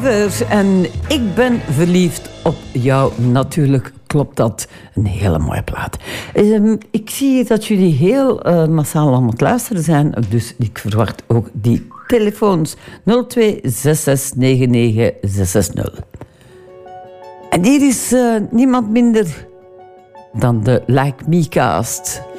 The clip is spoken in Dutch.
River en ik ben verliefd op jou. Natuurlijk klopt dat. Een hele mooie plaat. Ik zie dat jullie heel massaal aan het luisteren zijn. Dus ik verwacht ook die telefoons 0266996660. En hier is niemand minder dan de Like Me cast.